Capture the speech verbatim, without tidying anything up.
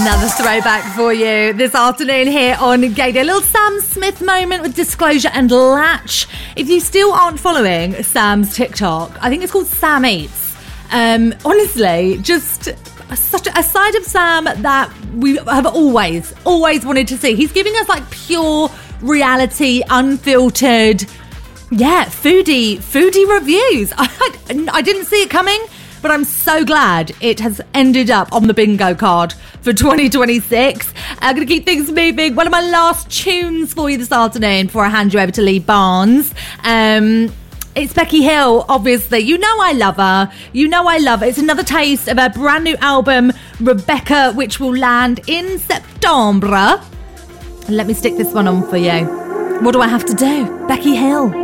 Another throwback for you this afternoon here on Gay Day. A little Sam Smith moment with Disclosure and Latch. If you still aren't following Sam's TikTok, I think it's called Sam Eats. Um, honestly, just such a side of Sam that we have always, always wanted to see. He's giving us like pure reality, unfiltered, yeah, foodie, foodie reviews. I, I didn't see it coming, but I'm so glad it has ended up on the bingo card for twenty twenty-six. I'm going to keep things moving. One of my last tunes for you this afternoon before I hand you over to Lee Barnes. Um, it's Becky Hill, obviously. You know I love her. You know I love her. It's another taste of her brand new album, Rebecca, which will land in September. Let me stick this one on for you. What do I have to do? Becky Hill.